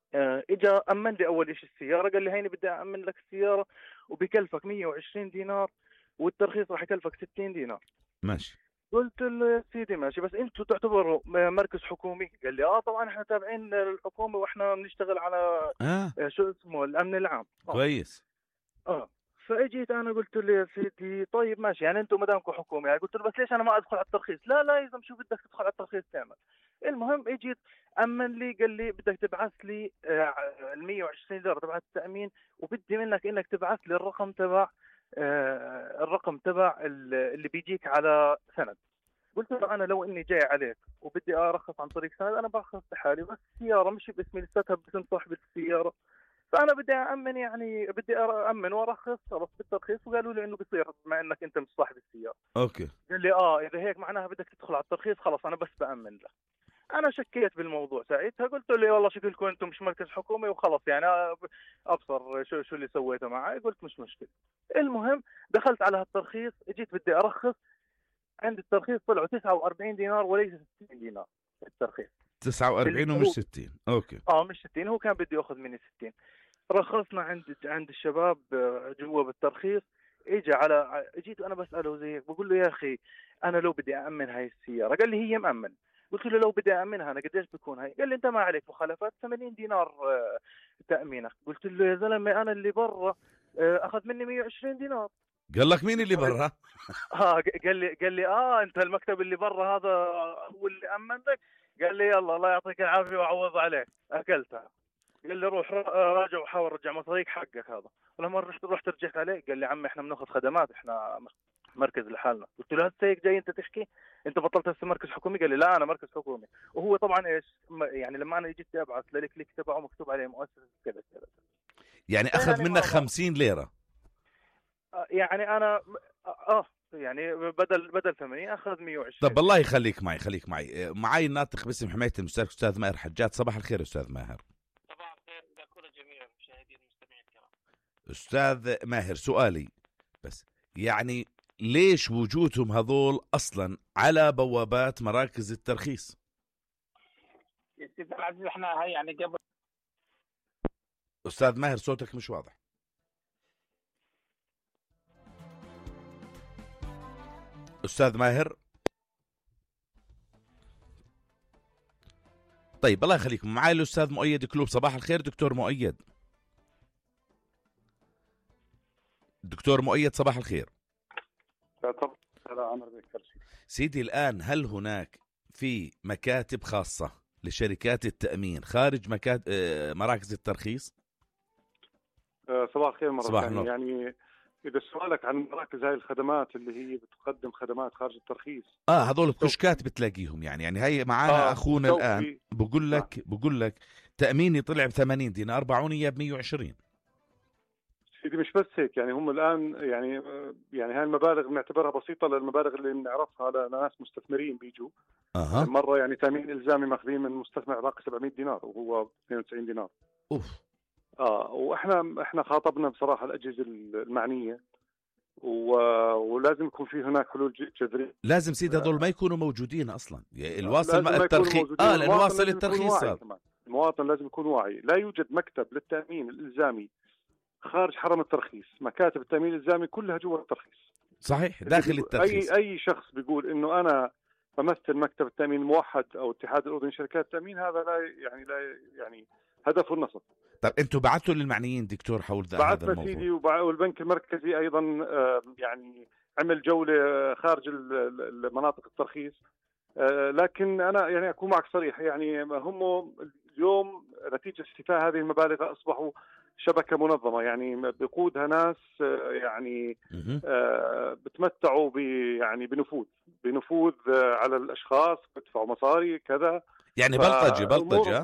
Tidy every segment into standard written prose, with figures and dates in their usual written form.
اجا امن لي اول شيء السياره، قال لي هيني بدي امن لك السياره وبكلفك 120 دينار، والترخيص راح يكلفك 60 دينار. ماشي. قلت له يا سيدي ماشي، بس انتوا تعتبروا مركز حكومي؟ قال لي طبعا احنا تابعين الحكومه واحنا بنشتغل على شو اسمه الامن العام. كويس. فاجيت انا قلت له يا سيدي طيب ماشي، يعني انتم مدامكم حكومي، يعني قلت له بس ليش انا ما ادخل على الترخيص؟ لا لا يا زلمه شو بدك تدخل على الترخيص تعمل؟ المهم اجيت امن لي، قال لي بدك تبعث لي ال 120 دولار تبع التامين، وبدي منك انك تبعث لي الرقم تبع اللي بيجيك على سند. قلت له انا لو اني جاي عليك وبدي ارخص عن طريق سند انا برخص لحالي، بس السياره مش باسمي، لساتها باسم صاحب السياره، فانا بدي امن، يعني بدي امن وارخص خلص بالترخيص. وقالوا لي انه بصير بما انك انت مش صاحب السياره. اوكي. قال لي اذا هيك معناها بدك تدخل على الترخيص، خلص انا بس بامن لك. انا شكيت بالموضوع ساعتها، قلت له والله شكلكم انتم مش مركز حكومي وخلص، يعني ابصر شو اللي سويته معي. قلت مش مشكله. المهم دخلت على هالترخيص، اجيت بدي ارخص، عند الترخيص طلعوا 49 دينار وليس 60 دينار الترخيص. 49 ومش 60. اوكي. مش 60، هو كان بده ياخذ مني 60. رخصنا عند الشباب جوا بالترخيص. اجيت انا بساله زي هيك، بقول له يا اخي انا لو بدي امن هاي السياره، قال لي هي مأمن. قلت له لو بدي امنها انا قديش بكون هاي؟ قال لي انت ما عليك مخالفات، 80 دينار تامينك. قلت له يا زلمه انا اللي برا اخذ مني 120 دينار. قال لك مين اللي برا؟ قال لي انت المكتب اللي برا هذا هو اللي امن لك. قال لي يلا الله يعطيك العافيه وعوض عليك، اكلتها. قال لي روح راجع وحاول رجع مصاريك حقك هذا. ولما رحت رجعت عليه قال لي عمي احنا بناخذ خدمات، احنا مركز لحالنا. قلت له هسه هيك جاي انت تحكي انت بطلت هسه مركز حكومي؟ قال لي لا انا مركز حكومي. وهو طبعا ايش يعني لما انا جيت ابعث للكليك تبعه مكتوب عليه مؤسسه كذا كذا، يعني اخذ منك 50 ليره. يعني انا يعني بدل 80 اخذ 120. طب الله يخليك معي الناطق باسم حمايه المستهلك استاذ ماهر حجات. صباح الخير استاذ ماهر. صباح الخير لكل جميع المشاهدين المستمعين الكرام. استاذ ماهر سؤالي بس، يعني ليش وجودهم هذول اصلا على بوابات مراكز الترخيص؟ يا سيدي العزيز احنا هاي يعني قبل. استاذ ماهر صوتك مش واضح. استاذ ماهر. طيب الله يخليكم. معي الاستاذ مؤيد كلوب. صباح الخير دكتور مؤيد. دكتور مؤيد صباح الخير. سيدي الآن هل هناك في مكاتب خاصة لشركات التأمين خارج مراكز الترخيص؟ صباح الخير مرة صباح ثانية. يعني إذا سؤالك عن مراكز هاي الخدمات اللي هي بتقدم خدمات خارج الترخيص، هذول الكشكات بتلاقيهم يعني هي معانا أخونا الآن بقول لك تأميني طلع ب80 دينار باعوني إياه ب120. سيدي مش بس هيك، يعني هم الآن يعني هاي المبالغ بنعتبرها بسيطة للمبالغ اللي بنعرفها لناس مستثمرين بيجوا. مرة يعني تأمين إلزامي ماخذين من مستثمر باقي 700 دينار وهو 92 دينار. واحنا خاطبنا بصراحة الأجهزة المعنية ولازم يكون في هناك حلول جذرية. لازم سيدي هذول ما يكونوا موجودين اصلا. الواصل الترخيص الواصل الترخيص المواطن لازم يكون واعي. لا يوجد مكتب للتأمين الإلزامي خارج حرم الترخيص. مكاتب التأمين الإلزامي كلها جوا الترخيص. صحيح داخل الترخيص. اي شخص بيقول انه انا بمثل مكتب التأمين الموحد او اتحاد الاردني شركات التأمين، هذا لا يعني هدفه النصب. طب انتوا بعثتوا للمعنيين دكتور حول هذا الموضوع؟ بعثنا سيدي، والبنك المركزي ايضا يعني عمل جولة خارج المناطق الترخيص. لكن انا يعني اكون معك صريح، يعني هم اليوم نتيجة استيفاء هذه المبالغ اصبحوا شبكة منظمة، يعني بيقودها ناس يعني بتمتعوا يعني بنفوذ على الاشخاص، بدفعوا مصاري كذا، يعني بلطجة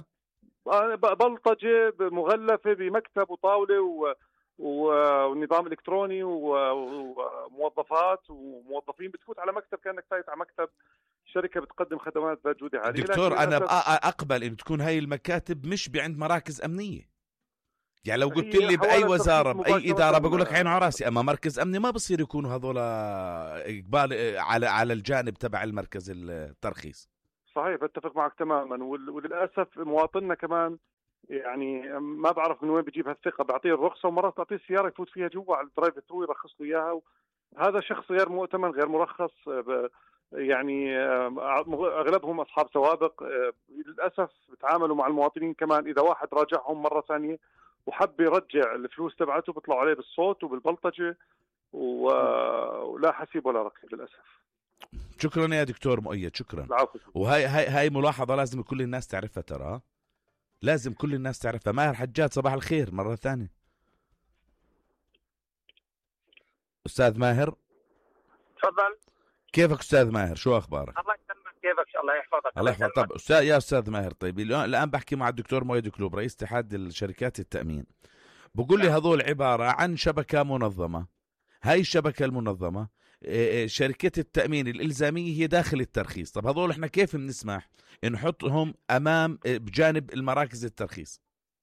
مغلفة بمكتب وطاولة ونظام إلكتروني وموظفات وموظفين بتفوت على مكتب كأنك فايت على مكتب شركة بتقدم خدمات ذات جودة عالية. دكتور أنا أقبل إن تكون هاي المكاتب مش بعند مراكز أمنية. يعني لو قلت لي بأي وزارة بأي إدارة بقول لك عين عراسي، أما مركز أمني ما بصير يكونوا هذول إقبال على الجانب تبع المركز الترخيص. صحيح، بتفق معك تماما. وللأسف مواطننا كمان يعني ما بعرف من وين بيجيب هالثقة، بعطيه الرخصة ومرات تعطيه السيارة يفوت فيها جوا على الدرايف ثرو يرخص له إياها. هذا شخص غير مؤتمن غير مرخص، يعني أغلبهم أصحاب سوابق. للأسف بتعاملوا مع المواطنين كمان، إذا واحد راجعهم مرة ثانية وحب يرجع الفلوس تبعته بيطلعوا عليه بالصوت وبالبلطجة ولا حسيب ولا ركب للأسف. شكرا يا دكتور مؤيد، شكرا. العفو. وهي ملاحظة لازم كل الناس تعرفها، ترى لازم كل الناس تعرفها. ماهر حجاج صباح الخير مرة ثانية. أستاذ ماهر تفضل. كيفك أستاذ ماهر؟ شو أخبارك؟ الله يسلمك. كيفك؟ الله يحفظك. الله يحفظك. طب أستاذ ماهر، طيب الآن بحكي مع الدكتور مؤيد كلوب رئيس اتحاد الشركات التأمين. بقول لي هذول عبارة عن شبكة منظمة. هاي الشبكة المنظمة شركة التأمين الإلزامية هي داخل الترخيص. طب هذول احنا كيف بنسمح نحطهم أمام بجانب المراكز الترخيص؟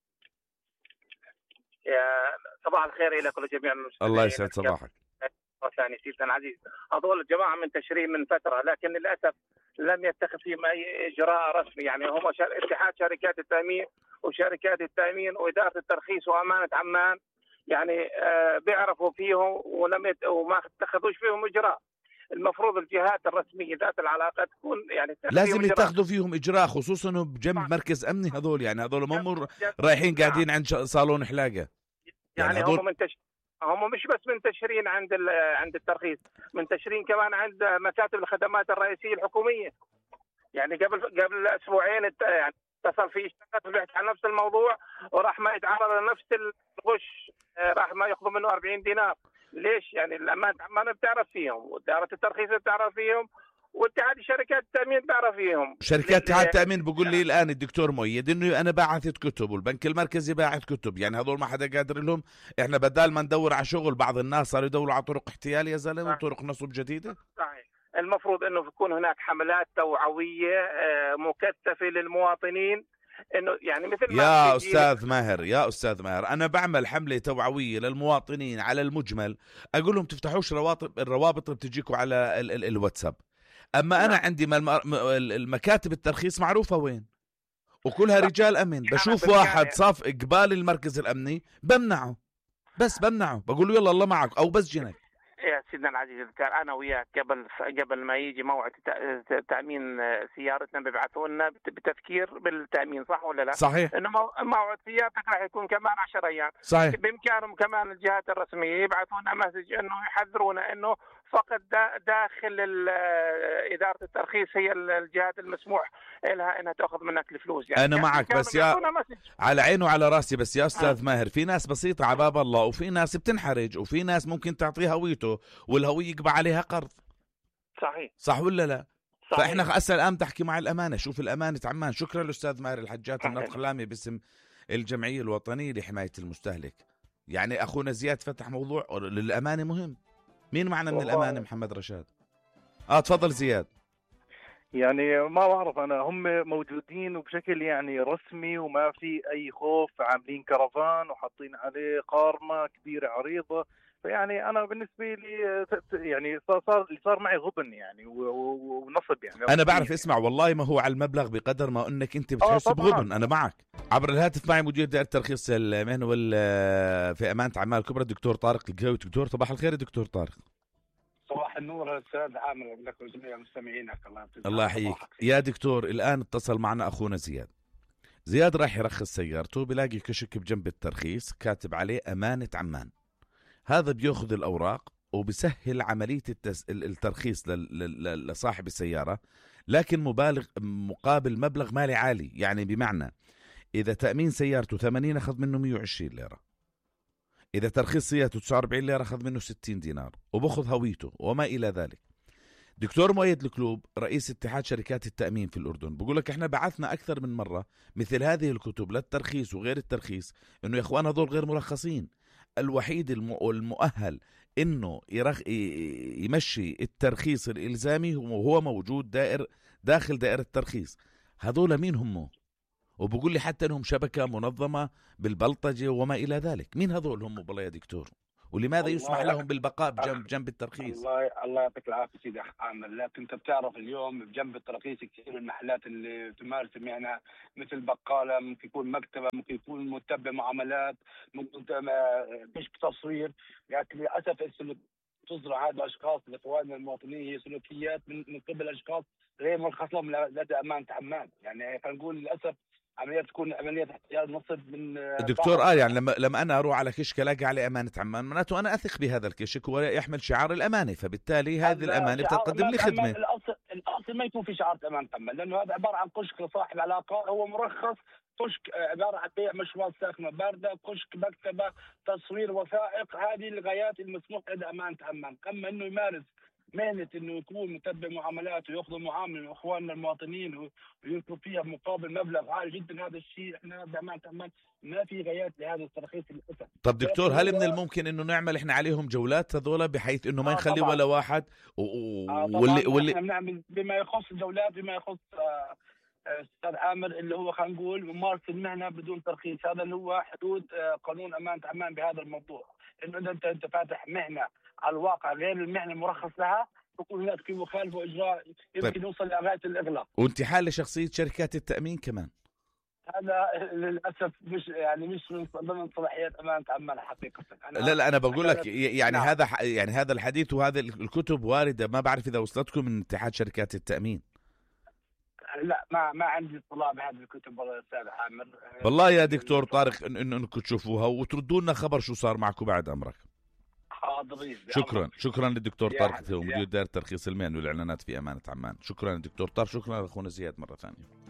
يا صباح الخير لك ولجميع المستمعين. الله يسعد صباحك. ثاني سيدنا العزيز، هذول الجماعة من تشريع من فترة، لكن للأسف لم يتخذ فيهم أي إجراء رسمي. يعني هم اتحاد شركات التأمين وشركات التأمين وإدارة الترخيص وأمانة عمان، يعني بيعرفوا فيهم وما اتخذوش فيهم إجراء. المفروض الجهات الرسمية ذات العلاقة تكون يعني لازم يتخذوا فيهم إجراء، خصوصا بجنب مركز أمني. هذول يعني هذول مو رايحين قاعدين عند صالون حلاقة. يعني هم مش بس منتشرين عند الترخيص، منتشرين كمان عند مكاتب الخدمات الرئيسية الحكومية. يعني قبل أسبوعين يعني اتصل في شخص بيحكي عن نفس الموضوع وراح ما يتعرض لنفس الغش، راح ما ياخذوا منه 40 دينار. ليش؟ يعني الأمانة عمان بتعرف فيهم، وإدارة الترخيص بتعرف فيهم، واتحاد شركات التأمين بتعرف فيهم. شركات اتحاد التأمين بقول لي الآن الدكتور مؤيد إنه أنا باعثت كتب والبنك المركزي باعث كتب. يعني هذول ما حدا قادر لهم. إحنا بدال ما ندور على شغل، بعض الناس صاروا يدوروا على طرق احتيال يا زلمة وطرق نصب جديدة. صحيح. المفروض إنه يكون هناك حملات توعوية مكثفة للمواطنين، إنه يعني مثل ما يا أستاذ ماهر أنا بعمل حملة توعوية للمواطنين على المجمل، أقول لهم تفتحوش الروابط اللي بتجيكوا على الواتساب. أما أنا عندي المكاتب الترخيص معروفة وين، وكلها رجال أمن. بشوف واحد صاف قبال المركز الأمني بمنعه، بقول له يلا الله معك أو بسجنك. يا سيدنا العزيز، أنا وياك قبل ما يجي موعد تأمين سيارتنا بيبعثوا لنا بتذكير بالتأمين، صح ولا لا؟ صحيح. إنه موعد سيارتك راح يكون كمان 10 أيام. صحيح. بإمكانهم كمان الجهات الرسمية يبعثوا لنا مسج إنه يحذرونا إنه فقط داخل إدارة الترخيص هي الجهات المسموح لها إنها تأخذ منك الفلوس. يعني أنا معك، بس على عينه وعلى راسي، بس يا أستاذ ماهر في ناس بسيطة على باب الله، وفي ناس بتنحرج، وفي ناس ممكن تعطيه هويته والهوية يقبع عليها قرض. صحيح. صح ولا لا؟ صحيح. فإحنا أسأل الآن تحكي مع الأمانة. شوف الأمانة عمان. شكرا للأستاذ ماهر الحجاج النطق اللامي باسم الجمعية الوطنية لحماية المستهلك. يعني أخونا زياد فتح موضوع للأمانة مهم. مين معنا من الأمانة؟ محمد رشاد. تفضل زياد. يعني ما بعرف أنا، هم موجودين وبشكل يعني رسمي وما في أي خوف، عاملين كرفان وحاطين عليه قارمة كبيرة عريضة. فيعني أنا بالنسبة لي يعني صار معي غبن يعني ونصب. يعني أنا بعرف. اسمع والله ما هو على المبلغ بقدر ما أنك أنت بتحس بغبن. أنا معك. عبر الهاتف معي مدير دائرة ترخيص المهنة في أمانة عمان الكبرى الدكتور طارق القهوي. دكتور صباح الخير. دكتور طارق صباح النور أستاذ عامر لك وجميع مستمعينك. الله يحييك يا دكتور. الآن اتصل معنا أخونا زياد راح يرخص سيارته، بلاقي كشك بجنب الترخيص كاتب عليه أمانة عمان. هذا بيأخذ الأوراق وبسهل عملية الترخيص لصاحب السيارة، لكن مقابل مبلغ مالي عالي. يعني بمعنى إذا تأمين سيارته 80 أخذ منه 120 ليرة، إذا ترخيص سيارته 49 ليرة أخذ منه 60 دينار، وبأخذ هويته وما إلى ذلك. دكتور مؤيد الكلوب رئيس اتحاد شركات التأمين في الأردن بقول لك إحنا بعثنا أكثر من مرة مثل هذه الكتب للترخيص وغير الترخيص، إنه يا إخوان هذول غير مرخصين. الوحيد المؤهل إنه يمشي الترخيص الإلزامي وهو موجود داخل دائرة الترخيص. هذول مين هم؟ وبقول لي حتى انهم شبكة منظمة بالبلطجة وما الى ذلك. مين هذول هم بالله يا دكتور؟ ولماذا يسمح لهم بالبقاء بجنب الترخيص؟ الله يعطيك العافيه سيدي عامر. لكن انت بتعرف اليوم بجنب الترخيص كثير من المحلات اللي تمارس المهنه، مثل بقاله، ممكن يكون مكتبه، ممكن يكون متبع معاملات، ممكن مش تصوير. لكن للاسف تزرع هذا الاشخاص لاخواننا المواطنين هي سلوكيات من قبل اشخاص غير مرخص لهم لدى امانه عمان. يعني خلينا نقول للاسف عمليات تكون عمليات احتيال نصب من الدكتور يعني لما انا اروح على كشك الاقي عليه امانه عمان، معناته انا اثق بهذا الكشك ويحمل شعار الامانه، فبالتالي هذه الامانه بتقدم لي خدمه. الاصل ما يكون في شعار امانه عمان، لانه هذا عباره عن كشك لصاحب علاقه، هو مرخص كشك عباره عن بيع مشروبات ساخنه بارده، كشك، مكتبه، تصوير، وثائق. هذه الغايات المسموح لدى امانه عمان. اما انه يمارس مهنه انه يكون متبع معاملات وياخذ معامله من اخواننا المواطنين ويطلب فيها مقابل مبلغ عالي جدا، هذا الشيء احنا بامانه عمان ما في غايات لهذا الترخيص للاسف. طب دكتور، هل من الممكن انه نعمل احنا عليهم جولات هذول بحيث انه ما نخلي ولا واحد واللي احنا بنعمل بما يخص الجولات، بما يخص استاذ عامر اللي هو خلينا نقول ممارسه المهنه بدون ترخيص. هذا اللي هو حدود قانون امانه عمان بهذا الموضوع، انه اذا انت فاتح مهنه على الواقع غير المهنه المرخص لها يكون هناك في مخالفه واجراء يمكن يوصل لغايه الاغلاق. وانتحال لشخصيه شركات التامين كمان. هذا للاسف مش من ضمن صلاحيات امانه عمان حقيقه. لا انا بقول لك يعني هذا الحديث وهذا الكتب وارده، ما بعرف اذا وصلتكم من اتحاد شركات التامين. لا ما عندي اطلاع بهذه الكتب والله استاذ عامر. والله يا دكتور طارق انكم تشوفوها وتردوا لنا خبر شو صار معكم بعد امرك. حاضرين. شكرا للدكتور طارق، مدير دائره ترخيص المهن والاعلانات في امانه عمان. شكرا للدكتور طارق، شكرا لاخونا زياد مره ثانيه.